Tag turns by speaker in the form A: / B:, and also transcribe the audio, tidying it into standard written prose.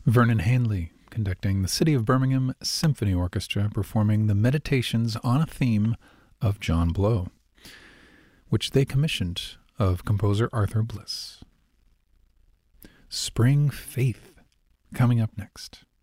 A: Vernon Hanley conducting the City of Birmingham Symphony Orchestra performing the Meditations on a theme of John Blow, which they commissioned of composer Arthur Bliss. Spring Faith coming up next.